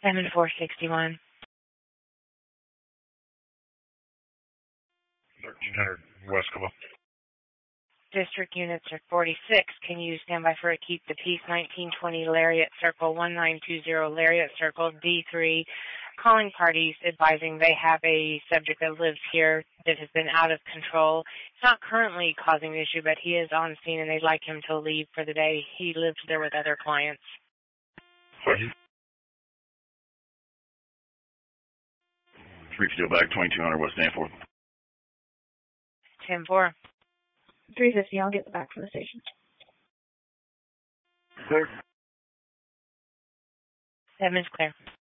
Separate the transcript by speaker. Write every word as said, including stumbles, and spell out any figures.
Speaker 1: seven four sixty-one.
Speaker 2: thirteen hundred West Cabo.
Speaker 1: District units are forty-six. Can you stand by for a Keep the Peace nineteen twenty Lariat Circle one nine two zero Lariat Circle D three? Calling parties advising they have a subject that lives here that has been out of control. It's not currently causing the issue, but he is on scene and they'd like him to leave for the day. He lives there with other clients.
Speaker 2: Sorry. Three Steel back, twenty-two hundred West Danforth.
Speaker 1: ten four.
Speaker 3: three fifty, I'll get back from the station.
Speaker 2: Clear.
Speaker 1: Seven is clear.